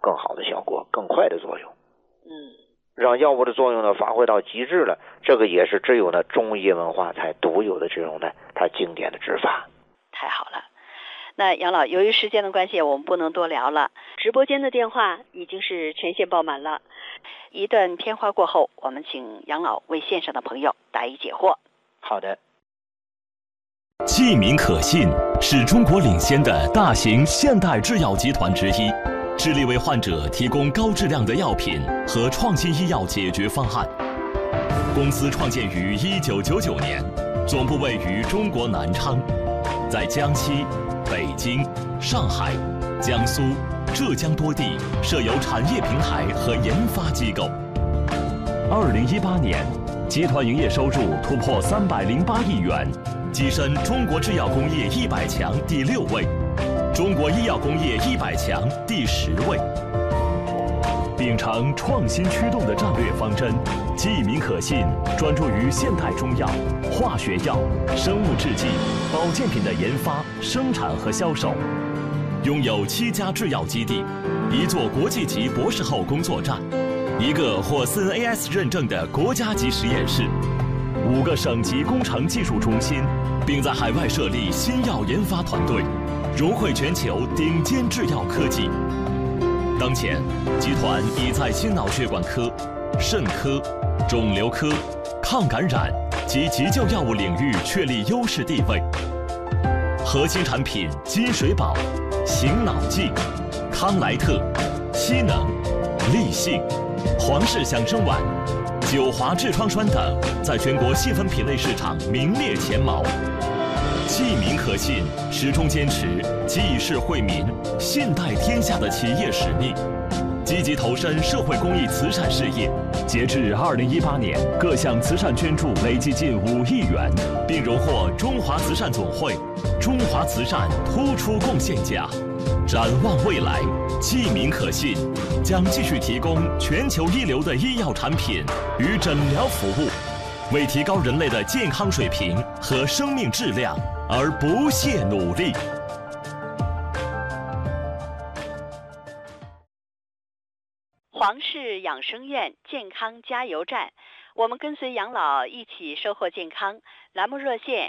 更好的效果，更快的作用。 嗯， 让药物的作用呢发挥到极致了，这个也是只有呢中医文化才独有的这种呢它经典的治法。 太好了。那杨老，由于时间的关系，我们不能多聊了。直播间的电话已经是全线爆满了。一段片花过后，我们请杨老为线上的朋友答疑解惑。 好的。 济民可信是中国领先的大型现代制药集团之一，致力为患者提供高质量的药品和创新医药解决方案。公司创建于1999年，总部位于中国南昌，在江西、北京、上海、江苏、浙江多地设有产业平台和研发机构。2018年，集团营业收入突破308亿元，跻身中国制药工业100强第6位，中国医药工业100强第10位。秉承创新驱动的战略方针，济民可信专注于现代中药、化学药、生物制剂、保健品的研发、生产和销售，拥有7家制药基地，1座国际级博士后工作站，1个获 CNAS 认证的国家级实验室，5个省级工程技术中心，并在海外设立新药研发团队，融汇全球顶尖制药科技。当前，集团已在心脑血管科、肾科、肿瘤科、抗感染及急救药物领域确立优势地位。核心产品金水宝、醒脑净、康莱特、西能、立信、皇氏响生丸、九华痔疮栓等，在全国细分品类市场名列前茅。济民可信始终坚持济世惠民、信代天下的企业使命，积极投身社会公益慈善事业。截至2018年，各项慈善捐助累计近5亿元，并荣获中华慈善总会中华慈善突出贡献奖。展望未来，济民可信将继续提供全球一流的医药产品与诊疗服务，为提高人类的健康水平和生命质量而不懈努力。 皇氏养生院健康加油站，我们跟随杨老一起收获健康。栏目热线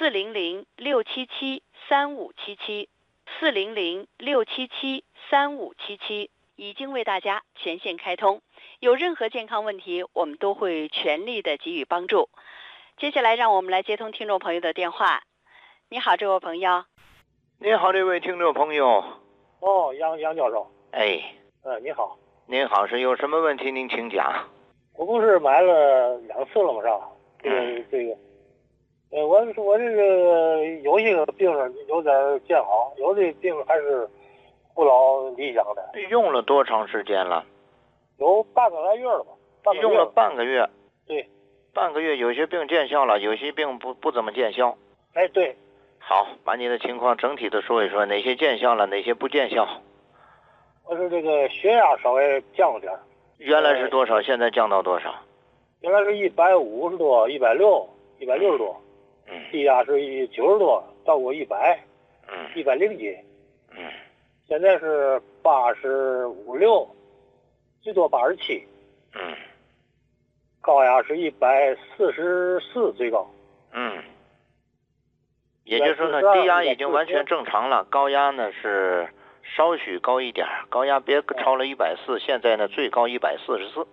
400-677-3577，400-677-3577，已经为大家全线开通。有任何健康问题，我们都会全力的给予帮助。接下来让我们来接通听众朋友的电话。你好，这位朋友。 你好，这位听众朋友。 哦，杨教授。 哎。 你好。 您好，是有什么问题您请讲。 我不是买了2次了吗？是吧？这个，我这个有些个病有点见好，有的病还是不老理想的。 用了多长时间了？ 有半个来月了吧？ 用了半个月。 对。 半个月，有些病见效了，有些病不怎么见效。 哎，对。 好，把你的情况整体的说一说，哪些见效了，哪些不见效？ 我是这个血压稍微降了点。 原来是多少？现在降到多少？ 原来是150多、160、160多。低压是90多，到过100。100几。现在是85、6，最多87。高压是144最高。 也就是说呢，低压已经完全正常了，高压呢是稍许高一点，高压别超了140，现在呢最高144。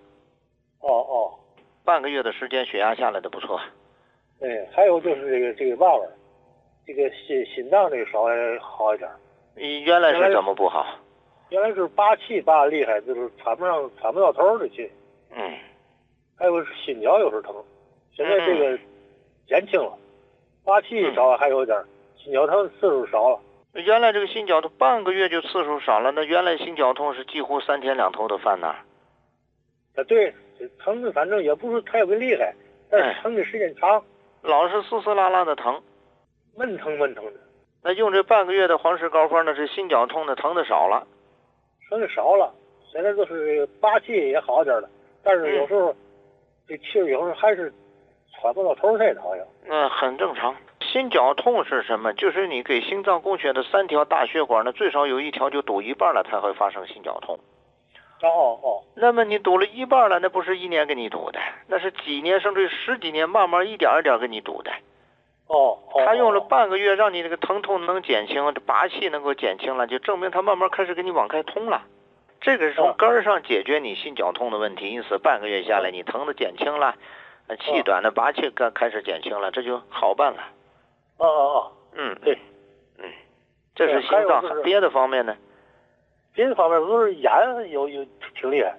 半个月的时间血压下来的不错。 对，还有就是这个娃娃，这个心脏这个稍微好一点。 原来是怎么不好？ 原来是拔气拔厉害，就是喘不到头的气。还有心绞有时疼，现在这个减轻了，拔气稍微还有点，心绞疼次数少了。 原来这个心绞痛半个月就次数少了，那原来心绞痛是几乎3天2头的犯呐。 对，疼的反正也不是太过厉害，但是疼的时间长， 老是丝丝拉拉的疼， 闷疼的。 那用这半个月的黄氏膏方呢，这心绞痛的疼的少了。 疼的少了，现在就是拔气也好点了，但是有时候这气有时候还是喘不到头来的，好像。 很正常。心绞痛是什么？就是你给心脏供血的3条大血管呢，最少有1条就堵一半了，才会发生心绞痛。 那么你堵了一半了，那不是1年给你堵的，那是几年甚至10几年，慢慢一点一点给你堵的。他用了半个月让你这个疼痛能减轻，这拔气能够减轻了，就证明他慢慢开始给你往开通了。这个是从根儿上解决你心绞痛的问题，因此半个月下来，你疼的减轻了，气短的拔气开始减轻了，这就好办了。对，这是心脏。别的方面呢？ 别的方面都是眼有挺厉害，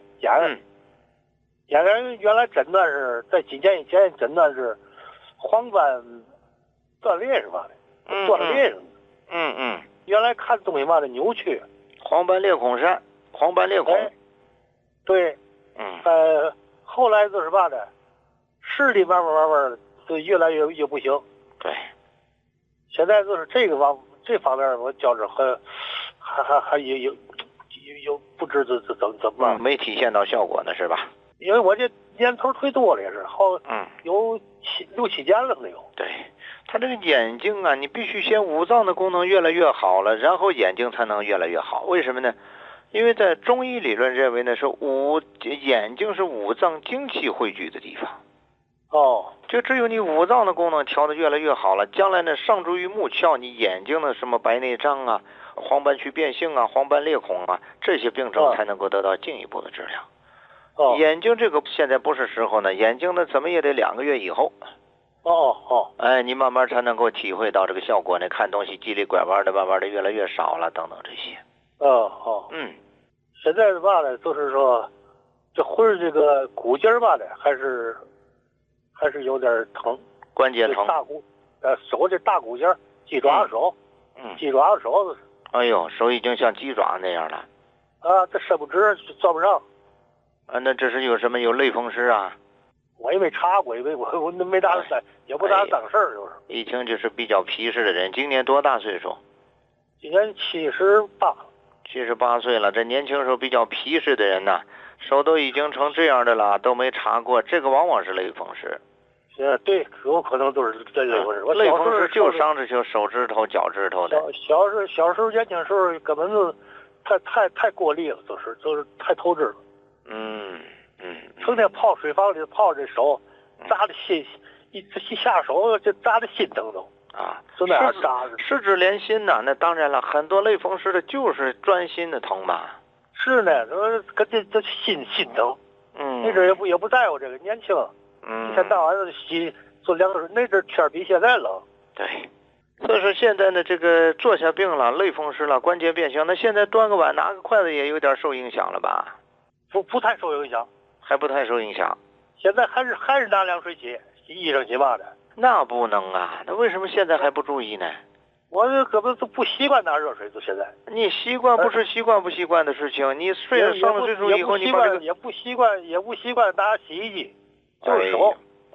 眼原来诊断是在几年以前诊断是黄斑断裂是吧的，断裂。原来看东西嘛的扭曲， 黄斑裂孔疝，黄斑裂孔。 对。后来就是嘛的，视力慢慢就越来越不行。 对。 现在就是这方面我觉着还有不知怎么没体现到效果呢是吧？ 因为我这年头忒多了也是，有6、7年了没有。 对，他这个眼睛啊，你必须先五脏的功能越来越好了，然后眼睛才能越来越好。为什么呢？因为在中医理论认为呢，眼睛是五脏精气汇聚的地方。就只有你五脏的功能调得越来越好了，将来呢上诸于目窍，你眼睛的什么白内障啊、黄斑区变性啊、黄斑裂孔啊，这些病症才能够得到进一步的治疗。眼睛这个现在不是时候呢，眼睛呢怎么也得2个月以后。你慢慢才能够体会到这个效果呢，看东西叽里拐弯的，慢慢的越来越少了，等等这些。 现在的嘛呢，就是说这魂这个骨节吧的，还是有点疼， 关节疼。 手这大骨节，鸡爪子手，鸡爪子手。 哎呦，手已经像鸡爪那样了。 这伸不直，转不上。 那这是有什么？有类风湿啊？ 我也没查过，因为我没打算，也不打算当事儿，就是。 一听就是比较皮实的人。今年多大岁数？ 今年78。 78岁了，这年轻时候比较皮实的人呐，手都已经成这样的了，都没查过，这个往往是类风湿。 对，有可能都是这类风湿。 类风湿就伤着就手指头、脚趾头的。 小时候年轻时候根本就太过力了，就是太透支了。成天泡水房里泡这手，扎的心一下手就扎的心疼都。就那样扎着。 十指连心呐，那当然了，很多类风湿的就是专心的疼嘛。 是呢，跟这心疼。那阵也不在乎这个，年轻。一天到晚的做凉水，那阵天比现在冷。 对。所以说现在呢，这个坐下病了，类风湿了，关节变形，那现在端个碗拿个筷子也有点受影响了吧？ 不太受影响。 还不太受影响。 现在还是拿凉水洗衣裳洗嘛的。 那不能啊，那为什么现在还不注意呢？ 我根本都不习惯拿热水，就现在。 你习惯不是习惯不习惯的事情，你上了岁数以后，你把这个也不习惯拿洗衣机，就是手。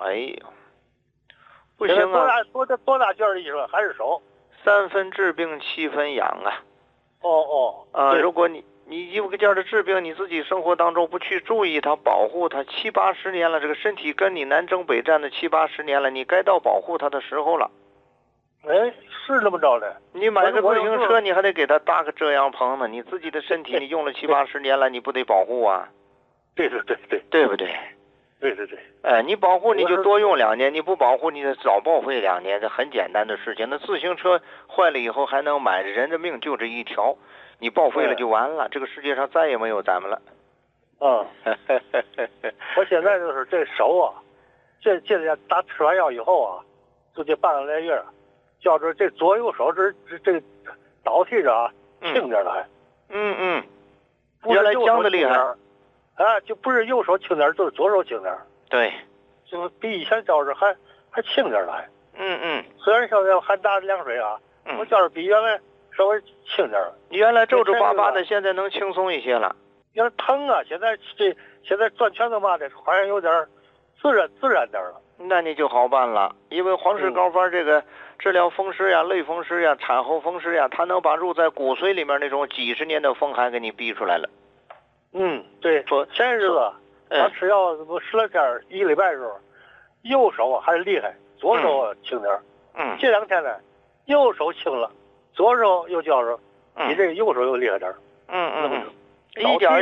不行啊！ 多大劲儿一说还是手。 3分治病7分养啊。如果你一个劲儿的治病，你自己生活当中不去注意它、保护它，7、80年了，这个身体跟你南征北战的7、80年了，你该到保护它的时候了。 是这么着的。 你买个自行车，你还得给它搭个遮阳棚呢。你自己的身体，你用了7、80年了，你不得保护啊？ 对， 对不对？ 对。 你保护你就多用2年，你不保护你得早报废2年，这很简单的事情。那自行车坏了以后还能买，人的命就这一条，你报废了就完了，这个世界上再也没有咱们了。 我现在就是这手啊，这打吃完药以后啊，就这半个来月，觉着这左右手这倒替着啊，轻点了还。 原来僵的厉害。 就不是右手轻点，就是左手轻点。 对， 就比以前觉着还轻点了还。虽然现在还拿凉水啊，我觉着比原来稍微轻点了。 原来皱皱巴巴的，现在能轻松一些了。 原来疼啊，现在转圈子嘛的，好像有点自然点了。 那你就好办了，因为黄石膏方这个治疗风湿呀、类风湿呀、产后风湿呀，它能把入在骨髓里面那种几十年的风寒给你逼出来了。 对，前日子他吃药不10来天1个礼拜的时候，右手还是厉害，左手轻点。这2天呢，右手轻了，左手又觉着比这个右手又厉害点。 一点